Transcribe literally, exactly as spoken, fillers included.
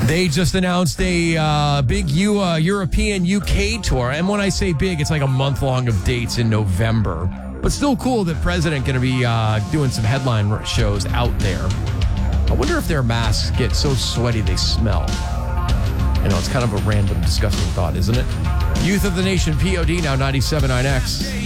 They just announced a uh, big U, uh, European U K tour. And when I say big, it's like a month long of dates in November. But still cool that President going to be uh, doing some headline shows out there. I wonder if their masks get so sweaty they smell. I know, it's kind of a random, disgusting thought, isn't it? Youth of the Nation, P O D, now ninety-seven point nine X.